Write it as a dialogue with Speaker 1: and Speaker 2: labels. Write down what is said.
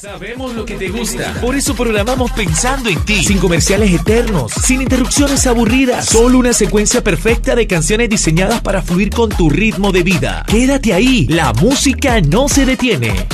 Speaker 1: Sabemos lo que te gusta. Por eso programamos pensando en ti. Sin comerciales eternos, sin interrupciones aburridas. Solo una secuencia perfecta de canciones diseñadas para fluir con tu ritmo de vida. Quédate ahí. La música no se detiene.